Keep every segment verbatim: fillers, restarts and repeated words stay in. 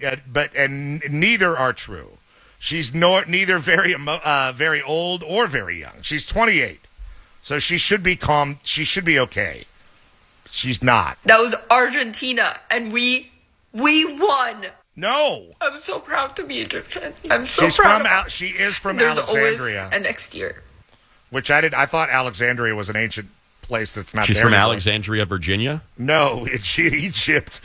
uh, but and neither are true. She's nor, neither very uh, very old or very young. She's twenty-eight, so she should be calm. She should be okay. She's not. That was Argentina, and we we won. No, I'm so proud to be Egyptian. I'm so She's proud. From Al- she is from There's Alexandria. Always a next year. Which I did. I thought Alexandria was an ancient place that's not. She's there from anymore. Alexandria, Virginia. No, it's Egypt.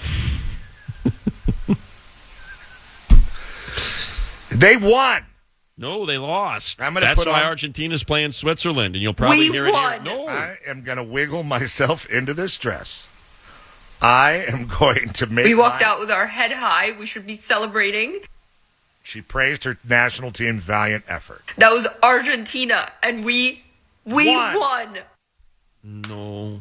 They won. No, they lost. I'm gonna That's put why on- Argentina's playing Switzerland, and you'll probably We hear won. it here. No, I am going to wiggle myself into this dress. I am going to make. We walked my- out with our head high. We should be celebrating. She praised her national team's valiant effort. That was Argentina, and we we Won. won. no.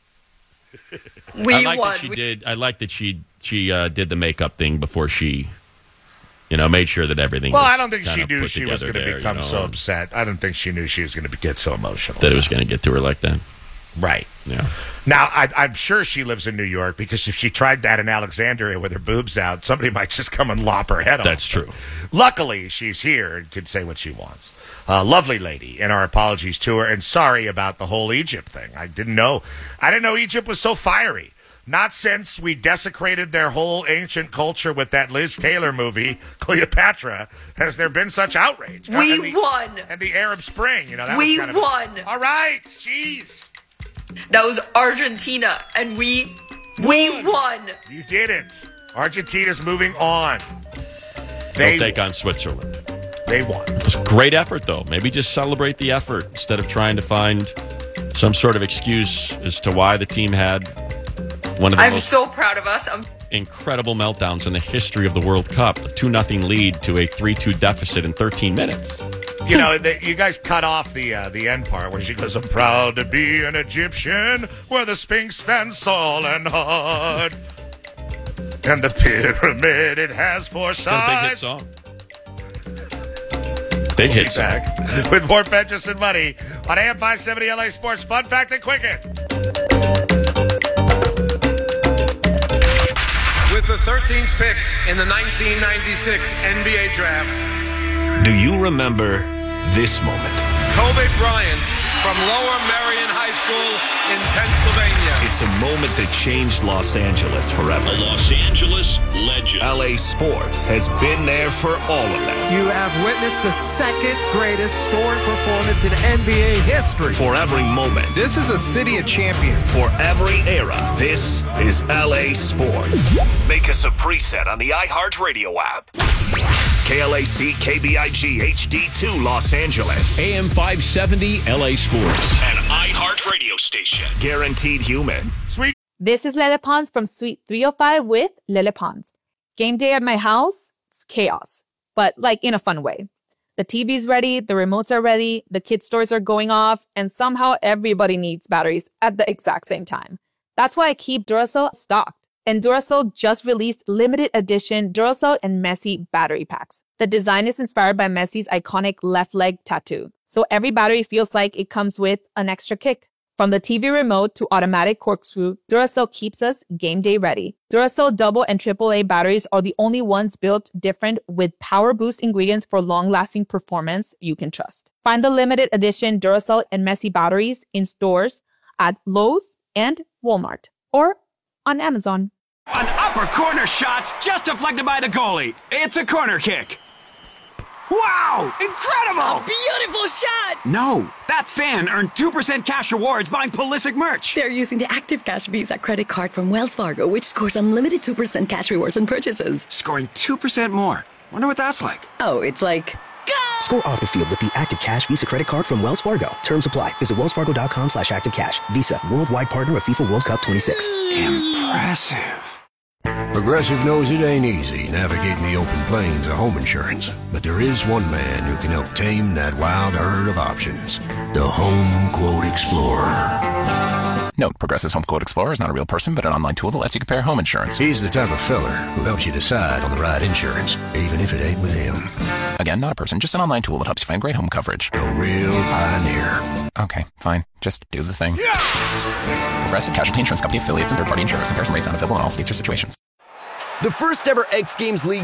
We I like won. that she We- did. I like that she she uh, did the makeup thing before she, you know, made sure that everything. Well, was I don't think she kind of knew put she was together going to there, become you know, so upset. I don't think she knew she was going to get so emotional. that it was going to get to her like that. Right. Yeah. Now, I, I'm sure she lives in New York because if she tried that in Alexandria with her boobs out, somebody might just come and lop her head off. That's true. Luckily, she's here and can say what she wants. Uh, lovely lady, and our apologies to her. And sorry about the whole Egypt thing. I didn't know. I didn't know Egypt was so fiery. Not since we desecrated their whole ancient culture with that Liz Taylor movie, Cleopatra, has there been such outrage. We and the, won. And the Arab Spring, you know, that We was kind of won. All right, jeez. That was Argentina, and we we won. You didn't. Argentina's moving on. They'll They take on Switzerland. They won. It was a great effort, though. Maybe just celebrate the effort instead of trying to find some sort of excuse as to why the team had one of the I'm most so proud of us. I'm incredible meltdowns in the history of the World Cup. A two nothing lead to a three two deficit in thirteen minutes. You know, the, you guys cut off the uh, the end part where she goes, "I'm proud to be an Egyptian, where the Sphinx stands tall and hard, and the pyramid it has four It's a big hit sides." song. Big hit song. Back with more Petros and Money on A M five seventy L A Sports. Fun fact and quicken. With the thirteenth pick in the nineteen ninety-six N B A Draft, Do you remember this moment? Kobe Bryant from Lower Merion High School in Pennsylvania. It's a moment that changed Los Angeles forever. A Los Angeles legend. L A Sports has been there for all of them. You have witnessed the second greatest scoring performance in N B A history. For every moment, This is a city of champions. for every era, this is L A Sports. Make us a preset on the iHeartRadio app. K L A C K B I G H D two Los Angeles. A M five seventy L A Sports. An iHeart radio station. Guaranteed human. Sweet. This is Lele Pons from Suite three oh five with Lele Pons. Game day at my house, it's chaos, but like in a fun way. The T V's ready, the remotes are ready, the kids' toys are going off, and somehow everybody needs batteries at the exact same time. That's why I keep Duracell stocked. And Duracell just released limited edition Duracell and Messi battery packs. The design is inspired by Messi's iconic left leg tattoo. So every battery feels like it comes with an extra kick. From the T V remote to automatic corkscrew, Duracell keeps us game day ready. Duracell double and triple A batteries are the only ones built different with power boost ingredients for long-lasting performance you can trust. Find the limited edition Duracell and Messi batteries in stores at Lowe's and Walmart or on Amazon. An upper corner shot's just deflected by the goalie. It's a corner kick. Wow! Incredible! Beautiful shot! No, that fan earned two percent cash rewards buying Pulisic merch. They're using the Active Cash Visa credit card from Wells Fargo, which scores unlimited two percent cash rewards on purchases. Scoring two percent more. Wonder what that's like. Oh, it's like... Score off the field with the Active Cash Visa credit card from Wells Fargo. Terms apply. Visit wellsfargo.com slash active cash. Visa, worldwide partner of FIFA World Cup twenty-six. Impressive. Progressive knows it ain't easy navigating the open plains of home insurance, but there is one man who can help tame that wild herd of options. The Home Quote Explorer. Note, Progressive's Home Quote Explorer is not a real person, but an online tool that lets you compare home insurance. He's the type of feller who helps you decide on the right insurance, even if it ain't with him. Again, not a person, just an online tool that helps you find great home coverage. A real pioneer. Okay, fine. Just do the thing. Progressive Casualty Insurance Company affiliates and third-party insurers. Comparison rates not available in all states or situations. The first ever X Games League